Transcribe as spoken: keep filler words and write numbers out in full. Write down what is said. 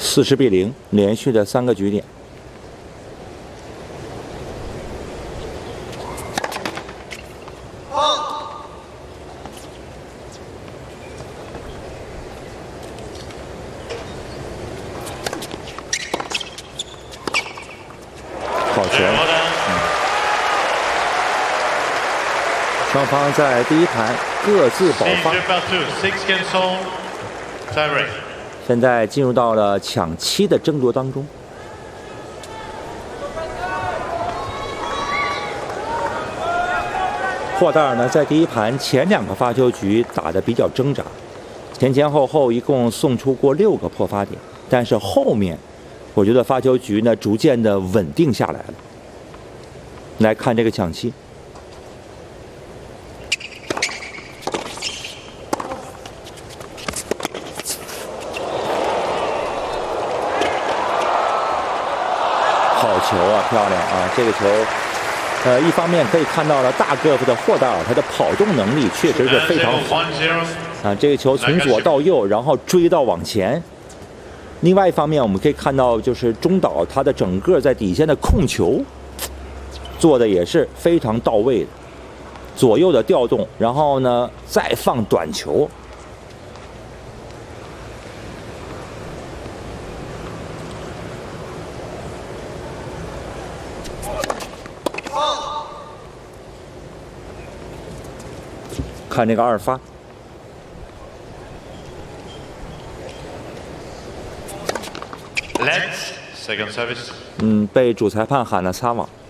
四十比零，连续的三个局点。好球！嗯，双方在第一盘各自爆发。现在进入到了抢七的争夺当中。霍达尔呢，在第一盘前两个发球局打得比较挣扎，前前后后一共送出过六个破发点，但是后面我觉得发球局呢逐渐的稳定下来了。来看这个抢七。好球啊，漂亮啊！这个球，呃，一方面可以看到了大个子的霍达尔，他的跑动能力确实是非常好啊。这个球从左到右，然后追到往前。另外一方面，我们可以看到就是中岛他的整个在底线的控球做的也是非常到位的，左右的调动，然后呢再放短球。看这个二发，嗯，被主裁判喊了擦网。